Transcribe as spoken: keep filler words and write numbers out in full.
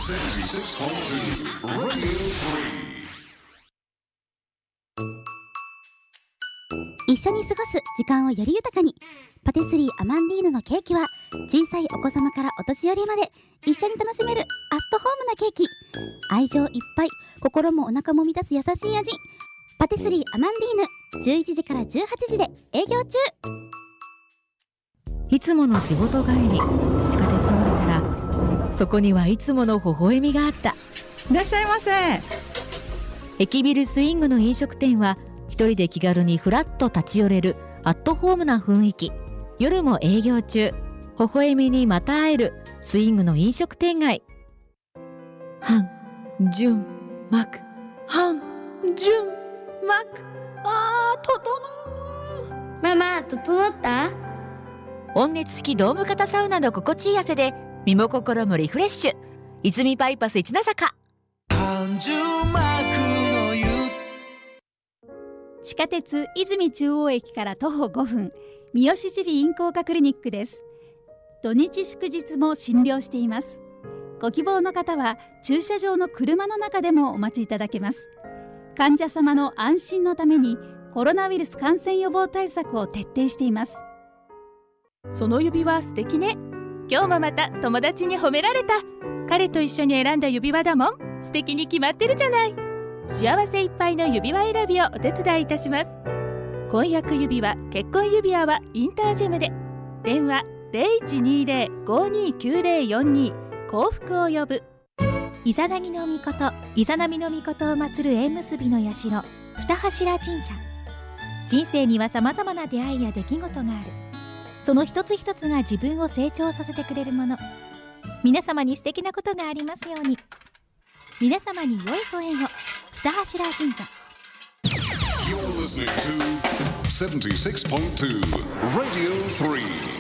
セブンティーシックスポイントツー Radio スリー。 一緒に過ごす時間をより豊かに、パティスリーアマンディーヌのケーキは小さいお子様からお年寄りまで一緒に楽しめるアットホームなケーキ。愛情いっぱい、心もお腹も満たす優しい味。パティスリーアマンディーヌ、じゅういちじからじゅうはちじで営業中。 いつもの仕事帰り、地下鉄を降りたらそこにはいつもの微笑みがあった。 いらっしゃいませ。 駅ビルスイングの飲食店は一人で気軽にフラッと立ち寄れるアットホームな雰囲気。夜も営業中、微笑みにまた会えるスイングの飲食店街。半純幕、半純幕。あー、整う。 ママ、整った？ 温熱式ドーム型サウナの心地いい汗で身も心もリフレッシュ。泉バイパス一ノ坂。 半純幕の湯。 地下鉄泉中央駅から徒歩ごふん、三好耳鼻咽喉科クリニックです。土日祝日も診療しています。ご希望の方は駐車場の車の中でもお待ちいただけます。患者様の安心のためにコロナウイルス感染予防対策を徹底しています。 その指輪素敵ね。今日もまた友達に褒められた。彼と一緒に選んだ指輪だもん。素敵に決まってるじゃない。幸せいっぱいの指輪選びをお手伝いいたします。婚約指輪、結婚指輪はインタージェムで。電話 ゼロいちにゼロ ごにきゅうゼロよんに 幸福を呼ぶ。 イザナギの御事、イザナミの御事を祀る縁結びの社、二柱神社。人生には様々な出会いや出来事がある。その一つ一つが自分を成長させてくれるもの。皆様に素敵なことがありますように。皆様に良いご縁を。二柱神社。 You're listening to セブンティーシックスポイントツー Radio スリー